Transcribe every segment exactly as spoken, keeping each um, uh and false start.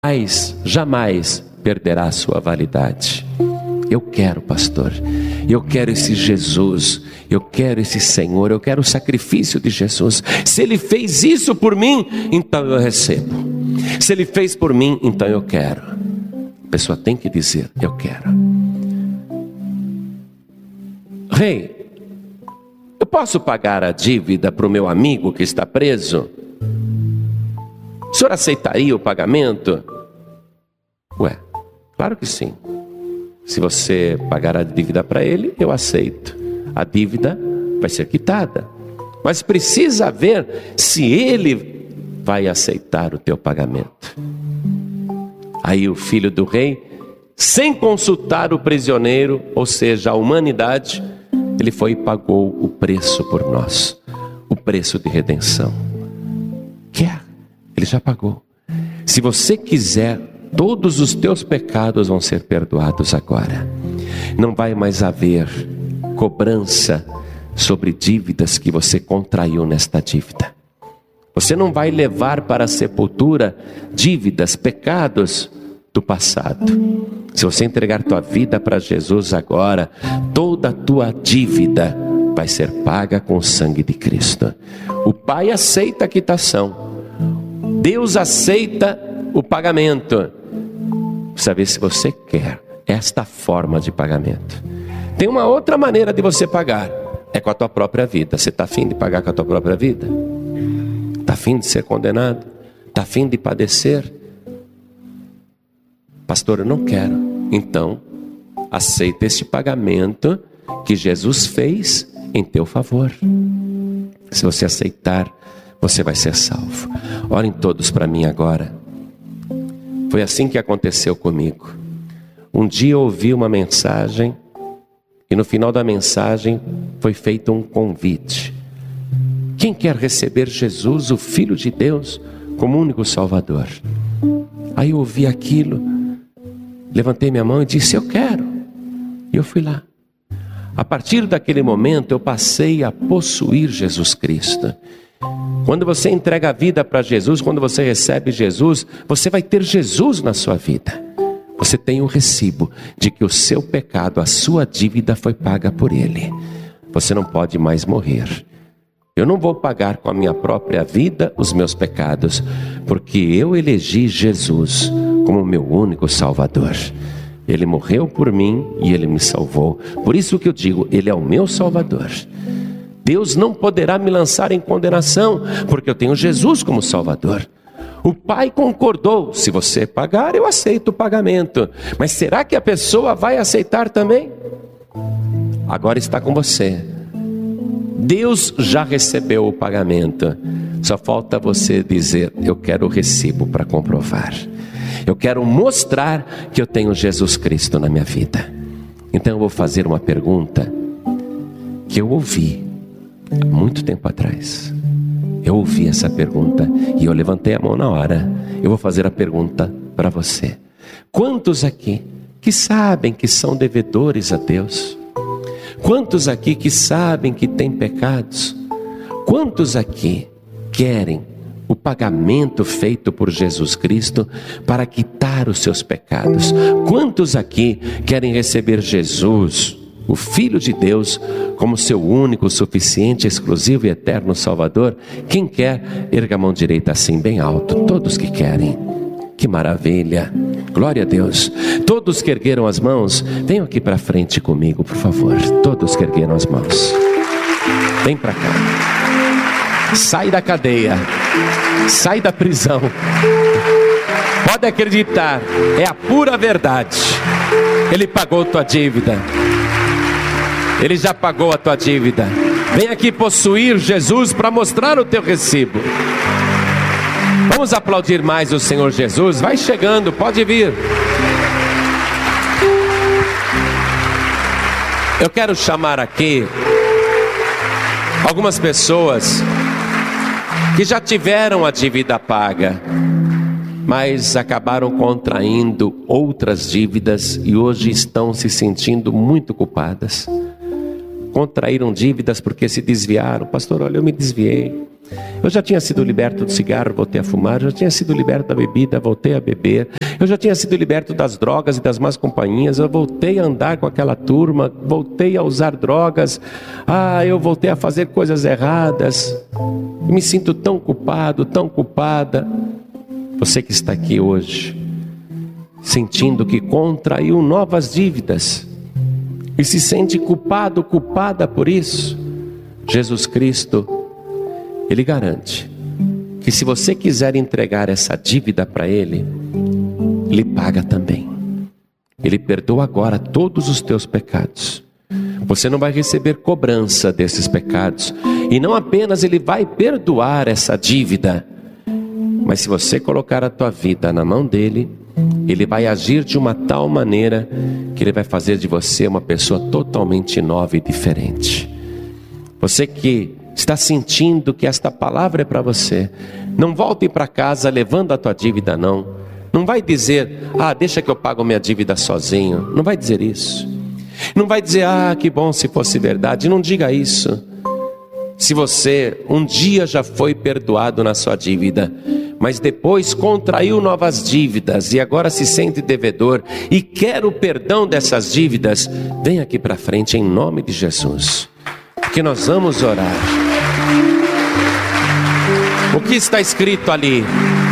Mas jamais perderá a sua validade. Eu quero, pastor, eu quero esse Jesus, eu quero esse Senhor, eu quero o sacrifício de Jesus. Se Ele fez isso por mim, então eu recebo. Se Ele fez por mim, então eu quero. A pessoa tem que dizer, eu quero. Rei, eu posso pagar a dívida para o meu amigo que está preso? O senhor aceitaria o pagamento? Ué, claro que sim. Se você pagar a dívida para ele, eu aceito. A dívida vai ser quitada. Mas precisa ver se ele vai aceitar o teu pagamento. Aí o filho do rei, sem consultar o prisioneiro, ou seja, a humanidade, ele foi e pagou o preço por nós. O preço de redenção. Quer? Ele já pagou. Se você quiser, todos os teus pecados vão ser perdoados agora. Não vai mais haver cobrança sobre dívidas que você contraiu nesta dívida. Você não vai levar para a sepultura dívidas, pecados do passado. Se você entregar tua vida para Jesus agora, toda a tua dívida vai ser paga com o sangue de Cristo. O Pai aceita a quitação. Deus aceita o pagamento. Precisa ver se você quer esta forma de pagamento. Tem uma outra maneira de você pagar. É com a tua própria vida. Você está afim de pagar com a tua própria vida? Está afim de ser condenado? Está afim de padecer? Pastor, eu não quero. Então, aceita este pagamento que Jesus fez em teu favor. Se você aceitar, você vai ser salvo. Orem todos para mim agora. Foi assim que aconteceu comigo. Um dia eu ouvi uma mensagem e no final da mensagem foi feito um convite. Quem quer receber Jesus, o Filho de Deus, como único Salvador? Aí eu ouvi aquilo, levantei minha mão e disse, eu quero. E eu fui lá. A partir daquele momento eu passei a possuir Jesus Cristo. Quando você entrega a vida para Jesus, quando você recebe Jesus, você vai ter Jesus na sua vida. Você tem o recibo de que o seu pecado, a sua dívida foi paga por Ele. Você não pode mais morrer. Eu não vou pagar com a minha própria vida os meus pecados, porque eu elegi Jesus como meu único Salvador. Ele morreu por mim e Ele me salvou. Por isso que eu digo, Ele é o meu Salvador. Deus não poderá me lançar em condenação, porque eu tenho Jesus como Salvador. O Pai concordou, se você pagar, eu aceito o pagamento. Mas será que a pessoa vai aceitar também? Agora está com você. Deus já recebeu o pagamento. Só falta você dizer, eu quero o recibo para comprovar. Eu quero mostrar que eu tenho Jesus Cristo na minha vida. Então eu vou fazer uma pergunta que eu ouvi há muito tempo atrás. Eu ouvi essa pergunta e eu levantei a mão na hora. Eu vou fazer a pergunta para você. Quantos aqui que sabem que são devedores a Deus? Quantos aqui que sabem que têm pecados? Quantos aqui querem o pagamento feito por Jesus Cristo para quitar os seus pecados? Quantos aqui querem receber Jesus, o Filho de Deus, como seu único, suficiente, exclusivo e eterno Salvador? Quem quer, erga a mão direita assim bem alto. Todos que querem. Que maravilha, glória a Deus. Todos que ergueram as mãos, venham aqui para frente comigo, por favor. Todos que ergueram as mãos, vem para cá. Sai da cadeia, sai da prisão. Pode acreditar, é a pura verdade. Ele pagou tua dívida. Ele já pagou a tua dívida. Vem aqui possuir Jesus para mostrar o teu recibo. Vamos aplaudir mais o Senhor Jesus. Vai chegando, pode vir. Eu quero chamar aqui algumas pessoas que já tiveram a dívida paga, mas acabaram contraindo outras dívidas e hoje estão se sentindo muito culpadas. Contraíram dívidas porque se desviaram. Pastor, olha, eu me desviei. Eu já tinha sido liberto do cigarro, voltei a fumar. Eu já tinha sido liberto da bebida, voltei a beber. Eu já tinha sido liberto das drogas e das más companhias. Eu voltei a andar com aquela turma, voltei a usar drogas. Ah, eu voltei a fazer coisas erradas. Eu me sinto tão culpado, tão culpada. Você que está aqui hoje, sentindo que contraiu novas dívidas e se sente culpado, culpada por isso, Jesus Cristo, Ele garante que se você quiser entregar essa dívida para Ele, Ele paga também. Ele perdoa agora todos os teus pecados. Você não vai receber cobrança desses pecados. E não apenas Ele vai perdoar essa dívida, mas se você colocar a tua vida na mão dEle, Ele vai agir de uma tal maneira que Ele vai fazer de você uma pessoa totalmente nova e diferente. Você que está sentindo que esta palavra é para você, não volte para casa levando a tua dívida não. Não vai dizer, ah, deixa que eu pago minha dívida sozinho. Não vai dizer isso. Não vai dizer, ah, que bom se fosse verdade. Não diga isso. Se você um dia já foi perdoado na sua dívida, mas depois contraiu novas dívidas e agora se sente devedor e quer o perdão dessas dívidas, vem aqui para frente em nome de Jesus, porque nós vamos orar. O que está escrito ali?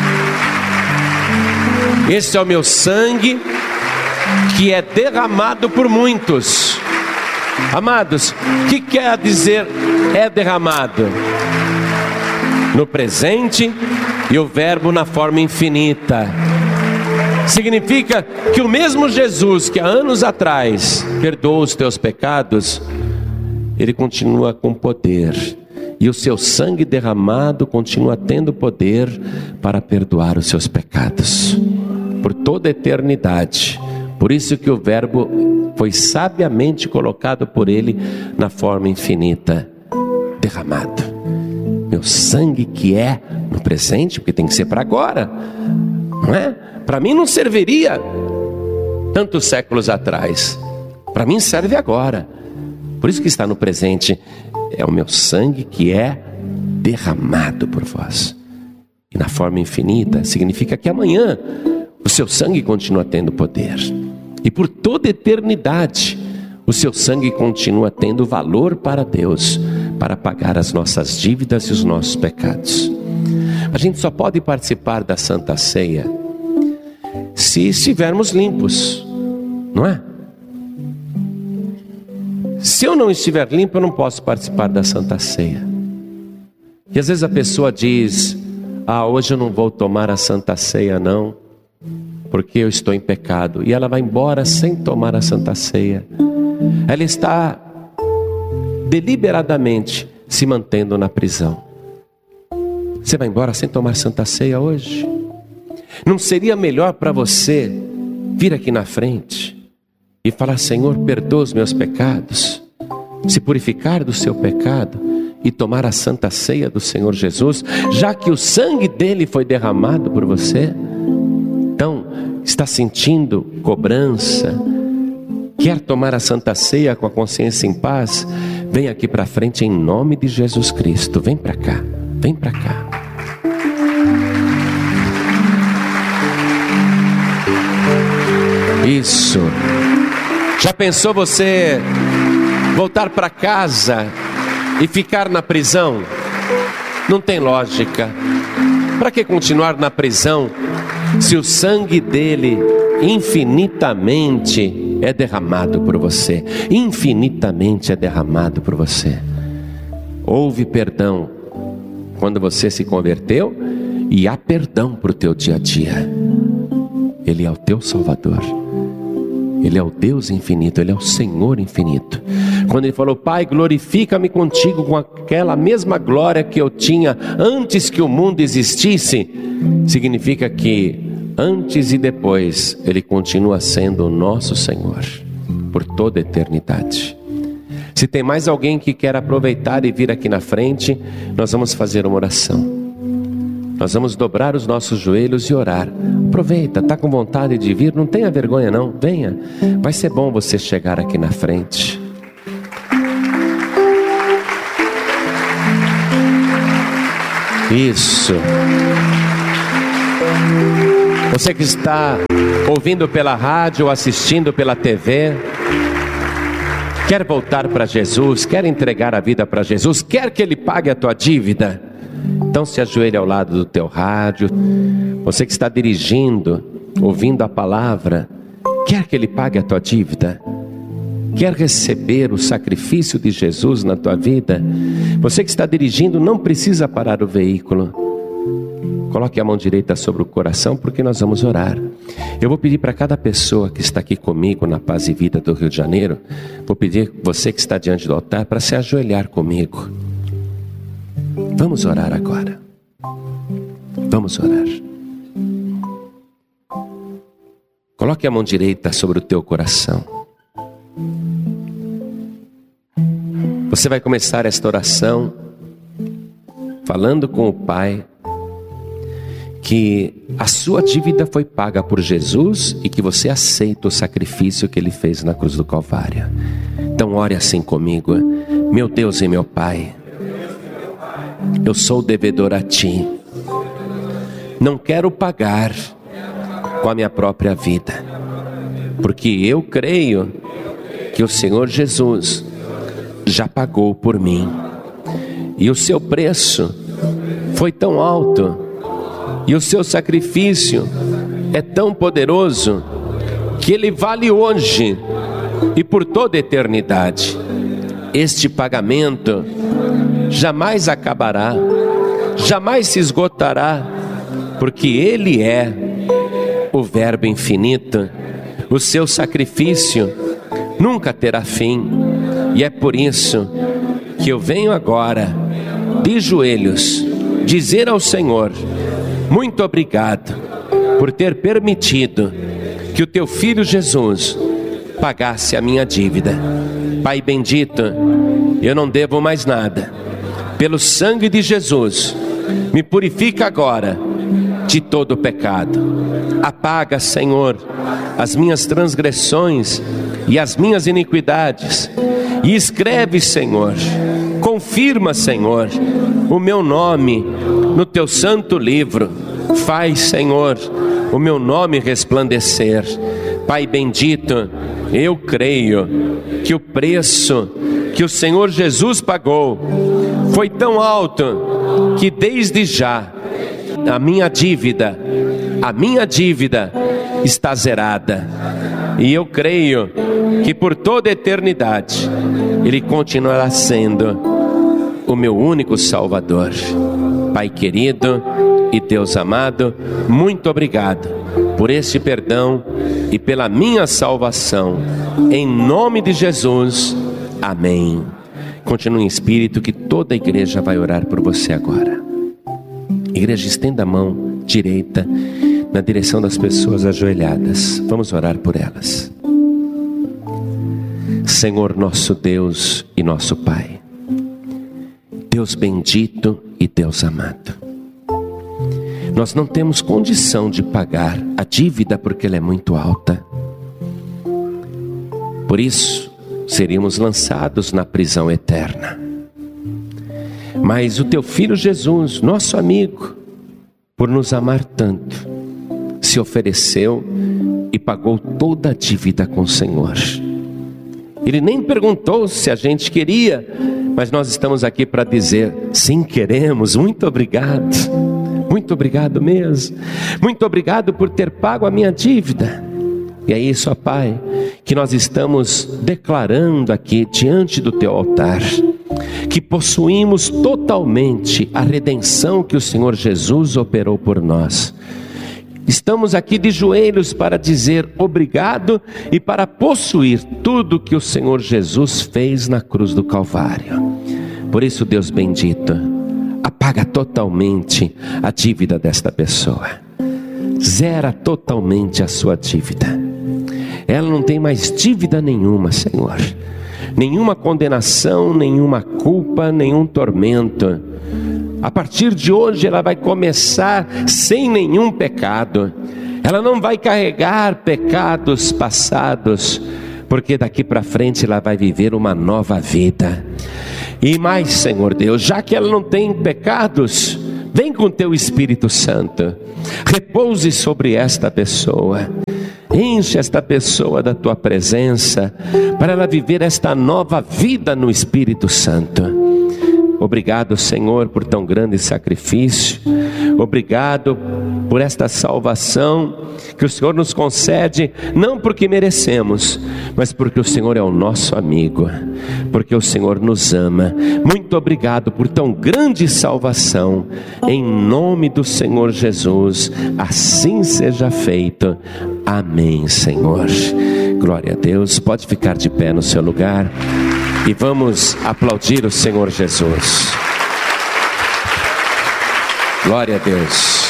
Este é o meu sangue que é derramado por muitos. Amados, o que quer dizer é derramado? No presente e o verbo na forma infinita. Significa que o mesmo Jesus que há anos atrás perdoou os teus pecados, Ele continua com poder. E o seu sangue derramado continua tendo poder para perdoar os seus pecados por toda a eternidade. Por isso que o verbo foi sabiamente colocado por Ele na forma infinita, derramado. Meu sangue que é no presente, porque tem que ser para agora, não é? Para mim não serviria tantos séculos atrás, para mim serve agora. Por isso que está no presente. É o meu sangue que é derramado por vós. E na forma infinita significa que amanhã o seu sangue continua tendo poder. E por toda a eternidade o seu sangue continua tendo valor para Deus, para pagar as nossas dívidas e os nossos pecados. A gente só pode participar da Santa Ceia se estivermos limpos, não é? Se eu não estiver limpo, eu não posso participar da Santa Ceia. E às vezes a pessoa diz, ah, hoje eu não vou tomar a Santa Ceia não, porque eu estou em pecado. E ela vai embora sem tomar a Santa Ceia. Ela está deliberadamente se mantendo na prisão. Você vai embora sem tomar Santa Ceia hoje? Não seria melhor para você vir aqui na frente e falar, Senhor, perdoa os meus pecados, se purificar do seu pecado e tomar a Santa Ceia do Senhor Jesus, já que o sangue dele foi derramado por você? Então, está sentindo cobrança, quer tomar a Santa Ceia com a consciência em paz? Vem aqui para frente em nome de Jesus Cristo. Vem para cá, vem para cá. Isso. Já pensou você voltar para casa e ficar na prisão? Não tem lógica. Para que continuar na prisão se o sangue dele infinitamente é derramado por você? Infinitamente é derramado por você. Houve perdão quando você se converteu e há perdão para o teu dia a dia. Ele é o teu Salvador. Ele é o Deus infinito, Ele é o Senhor infinito. Quando Ele falou, Pai, glorifica-me contigo com aquela mesma glória que eu tinha antes que o mundo existisse, significa que antes e depois Ele continua sendo o nosso Senhor por toda a eternidade. Se tem mais alguém que quer aproveitar e vir aqui na frente, nós vamos fazer uma oração. Nós vamos dobrar os nossos joelhos e orar. Aproveita, está com vontade de vir, não tenha vergonha não, venha. Vai ser bom você chegar aqui na frente. Isso. Você que está ouvindo pela rádio ou assistindo pela T V, quer voltar para Jesus, quer entregar a vida para Jesus, quer que Ele pague a tua dívida, então se ajoelhe ao lado do teu rádio. Você que está dirigindo, ouvindo a palavra, quer que Ele pague a tua dívida, quer receber o sacrifício de Jesus na tua vida. Você que está dirigindo, não precisa parar o veículo. Coloque a mão direita sobre o coração, porque nós vamos orar. Eu vou pedir para cada pessoa que está aqui comigo na Paz e Vida do Rio de Janeiro, vou pedir você que está diante do altar para se ajoelhar comigo. Vamos orar agora. Vamos orar. Coloque a mão direita sobre o teu coração. Você vai começar esta oração falando com o Pai que a sua dívida foi paga por Jesus e que você aceita o sacrifício que Ele fez na cruz do Calvário. Então ore assim comigo. Meu Deus e meu Pai, eu sou devedor a Ti. Não quero pagar com a minha própria vida, porque eu creio que o Senhor Jesus já pagou por mim, e o seu preço foi tão alto, e o seu sacrifício é tão poderoso, que ele vale hoje e por toda a eternidade. Este pagamento jamais acabará, jamais se esgotará, porque Ele é o Verbo infinito. O seu sacrifício nunca terá fim, e é por isso que eu venho agora, de joelhos, dizer ao Senhor: muito obrigado por ter permitido que o Teu Filho Jesus pagasse a minha dívida. Pai bendito, eu não devo mais nada. Pelo sangue de Jesus, me purifica agora de todo o pecado. Apaga, Senhor, as minhas transgressões e as minhas iniquidades, e escreve, Senhor, confirma, Senhor, o meu nome no Teu santo livro. Faz, Senhor, o meu nome resplandecer. Pai bendito, eu creio que o preço que o Senhor Jesus pagou foi tão alto que desde já a minha dívida, a minha dívida está zerada. E eu creio que por toda a eternidade Ele continuará sendo o meu único Salvador. Pai querido e Deus amado, muito obrigado por este perdão e pela minha salvação. Em nome de Jesus, amém. Continue em espírito, que toda a igreja vai orar por você agora. Igreja, estenda a mão direita na direção das pessoas ajoelhadas. Vamos orar por elas. Senhor nosso Deus e nosso Pai, Deus bendito e Deus amado, nós não temos condição de pagar a dívida porque ela é muito alta. Por isso, seríamos lançados na prisão eterna. Mas o Teu Filho Jesus, nosso amigo, por nos amar tanto, se ofereceu e pagou toda a dívida com o Senhor. Ele nem perguntou se a gente queria, mas nós estamos aqui para dizer: sim, queremos, muito obrigado. Muito obrigado mesmo. Muito obrigado por ter pago a minha dívida. E é isso, ó Pai, que nós estamos declarando aqui diante do Teu altar, que possuímos totalmente a redenção que o Senhor Jesus operou por nós. Estamos aqui de joelhos para dizer obrigado e para possuir tudo que o Senhor Jesus fez na cruz do Calvário. Por isso, Deus bendito, apaga totalmente a dívida desta pessoa. Zera totalmente a sua dívida. Ela não tem mais dívida nenhuma, Senhor. Nenhuma condenação, nenhuma culpa, nenhum tormento. A partir de hoje ela vai começar sem nenhum pecado. Ela não vai carregar pecados passados, porque daqui para frente ela vai viver uma nova vida. E mais, Senhor Deus, já que ela não tem pecados, vem com teu Espírito Santo, repouse sobre esta pessoa, enche esta pessoa da tua presença, para ela viver esta nova vida no Espírito Santo. Obrigado, Senhor, por tão grande sacrifício. Obrigado por esta salvação que o Senhor nos concede, não porque merecemos, mas porque o Senhor é o nosso amigo, porque o Senhor nos ama. Muito obrigado por tão grande salvação. Em nome do Senhor Jesus, assim seja feito. Amém, Senhor. Glória a Deus. Pode ficar de pé no seu lugar e vamos aplaudir o Senhor Jesus. Glória a Deus.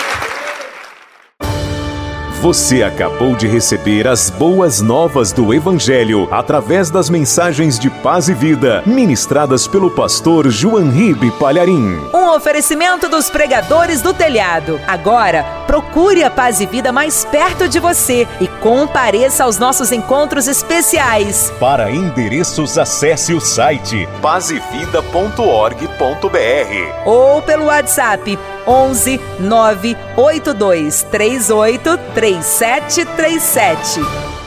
Você acabou de receber as boas novas do Evangelho através das mensagens de paz e vida ministradas pelo pastor João Ribe Palharim. Um oferecimento dos pregadores do telhado. Agora, procure a Paz e Vida mais perto de você e compareça aos nossos encontros especiais. Para endereços, acesse o site paz e vida ponto org ponto br ou pelo WhatsApp onze nove oito dois três oito três sete três sete.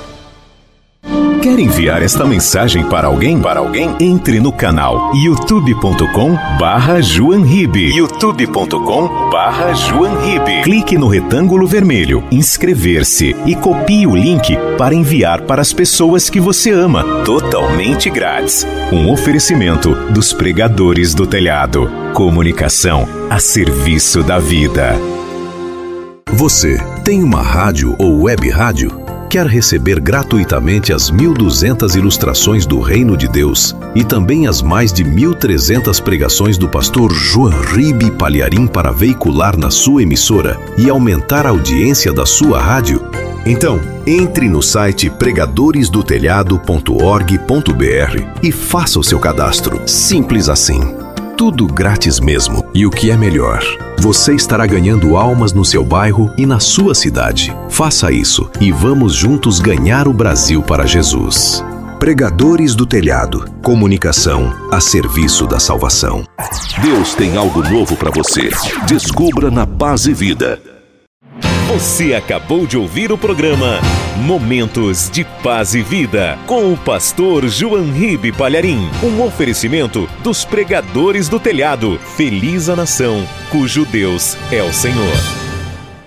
Quer enviar esta mensagem para alguém? Para alguém? Entre no canal youtube ponto com barra João Ribe. youtube ponto com barra João Ribe. Clique no retângulo vermelho, inscrever-se e copie o link para enviar para as pessoas que você ama. Totalmente grátis. Um oferecimento dos pregadores do telhado. Comunicação a serviço da vida. Você tem uma rádio ou web rádio? Quer receber gratuitamente as mil e duzentas ilustrações do Reino de Deus e também as mais de mil e trezentas pregações do pastor João Ribe Palharim para veicular na sua emissora e aumentar a audiência da sua rádio? Então, entre no site pregadores do telhado ponto org ponto br e faça o seu cadastro. Simples assim. Tudo grátis mesmo. E o que é melhor, você estará ganhando almas no seu bairro e na sua cidade. Faça isso e vamos juntos ganhar o Brasil para Jesus. Pregadores do Telhado. Comunicação a serviço da salvação. Deus tem algo novo para você. Descubra na Paz e Vida. Você acabou de ouvir o programa Momentos de Paz e Vida, com o pastor João Ribe Palharim. Um oferecimento dos pregadores do telhado. Feliz a nação, cujo Deus é o Senhor.